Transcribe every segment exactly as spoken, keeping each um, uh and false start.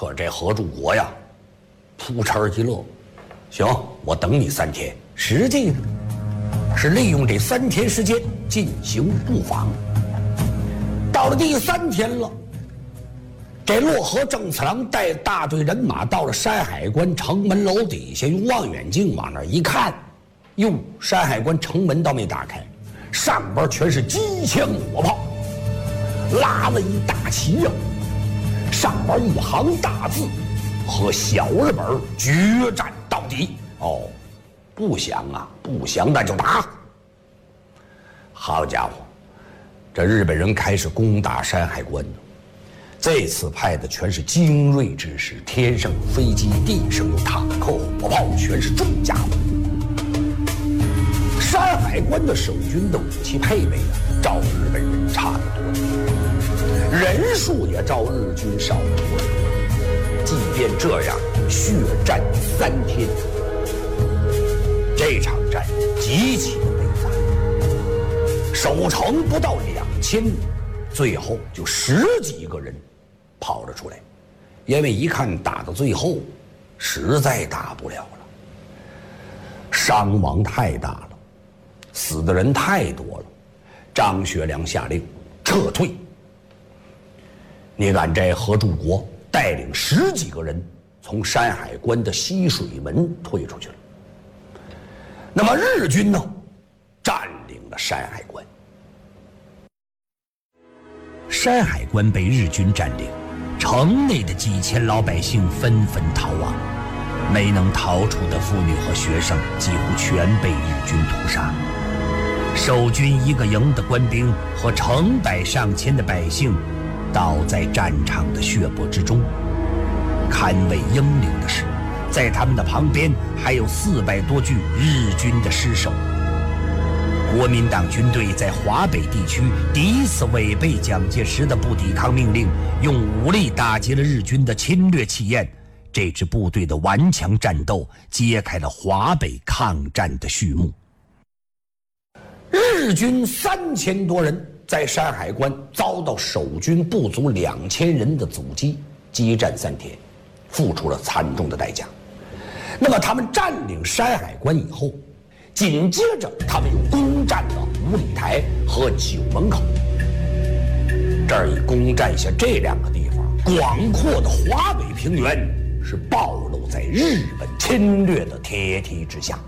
可这何柱国呀，扑哧一乐，行，我等你三天。实际呢，是利用这三天时间进行布防。到了第三天了，这洛河正次郎带大队人马到了山海关城门楼底下，用望远镜往那儿一看，哟，山海关城门倒没打开，上边全是机枪火炮，拉了一大旗呀，上边一行大字和小日本决战到底。哦，不降啊，不降那就打。好家伙，这日本人开始攻打山海关了。这次派的全是精锐之师，天上有飞机，地上有坦克火炮，全是重家伙。山海关的守军的武器配备啊，照日本人差得多，人数也照日军少得多。即便这样，血战三天，这场战极其的悲惨，守城不到两千，最后就十几个人跑了出来，因为一看打到最后，实在打不了了，伤亡太大了，死的人太多了。张学良下令撤退。你看这何柱国带领十几个人从山海关的西水门退出去了。那么日军呢，占领了山海关。 山海关被日军占领，城内的几千老百姓纷纷逃亡，没能逃出的妇女和学生几乎全被日军屠杀。守军一个营的官兵和成百上千的百姓倒在战场的血泊之中。堪为英灵的是，在他们的旁边还有四百多具日军的尸首。国民党军队在华北地区第一次违背蒋介石的不抵抗命令，用武力打击了日军的侵略气焰。这支部队的顽强战斗揭开了华北抗战的序幕。 日军三千多人在山海关遭到守军不足两千人的阻击，激战三天，付出了惨重的代价。那么他们占领山海关以后，紧接着他们又攻占了五里台和九门口。这儿一攻占下这两个地方，广阔的华北平原是暴露在日本侵略的铁蹄之下。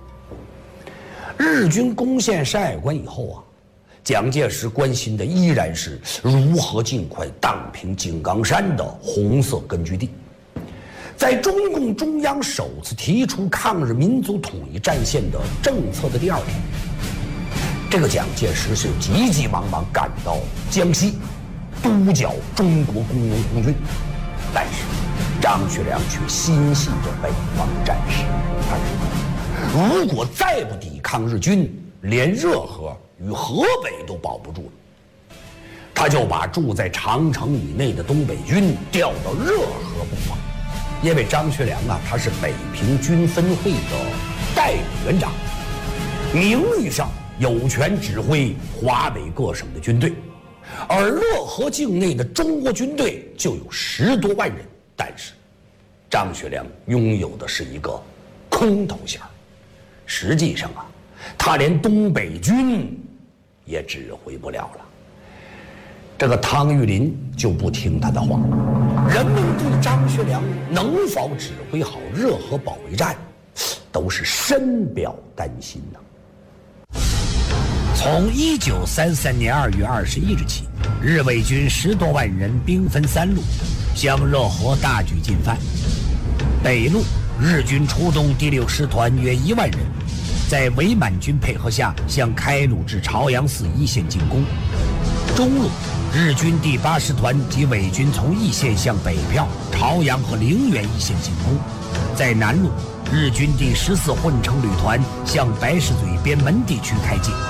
日军攻陷山海关以后啊，蒋介石关心的依然是如何尽快荡平井冈山的红色根据地。在中共中央首次提出抗日民族统一战线的政策的第二天，这个蒋介石是急急忙忙赶到江西，督剿中国工农红军。但是张学良却心系着北方战士，他认为如果再不抵抗日军，连热河与河北都保不住了。他就把住在长城以内的东北军调到热河布防。因为张学良啊，他是北平军分会的代理员长，名义上有权指挥华北各省的军队，而乐河境内的中国军队就有十多万人。但是张学良拥有的是一个空头衔，实际上啊，他连东北军也指挥不了了。这个汤玉麟就不听他的话，人们对张学良能否指挥好热河保卫战，都是深表担心呐。 从一九三三年二月二十一日起，日伪军十多万人兵分三路，向热河大举进犯。北路，日军出动第六师团约一万人，在伪满军配合下向开鲁至朝阳寺一线进攻。中路，日军第八师团及伪军从义县向北票、朝阳和陵园一线进攻。在南路，日军第十四混成旅团向白石嘴边门地区开进。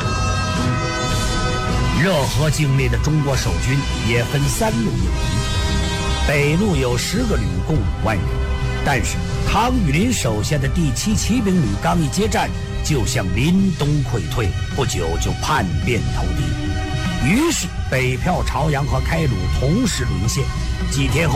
热河境内的中国守军也分三路应敌，北路有十个旅，共五万人，但是汤玉麟手下的第七骑兵旅刚一接战，就向林东溃退，不久就叛变投敌。于是北票、朝阳和开鲁同时沦陷。几天后，